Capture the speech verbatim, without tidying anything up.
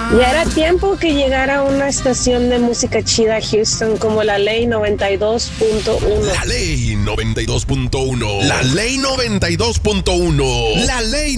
Ya era tiempo que llegara una estación de música chida a Houston como la Ley noventa y dos punto uno. La Ley noventa y dos punto uno. La Ley noventa y dos punto uno. La Ley